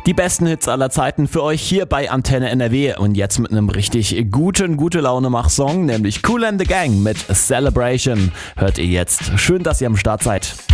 Die besten Hits aller Zeiten für euch hier bei Antenne NRW und jetzt mit einem richtig gute Laune-Mach-Song, nämlich Kool and the Gang mit Celebration. Hört ihr jetzt. Schön, dass ihr am Start seid.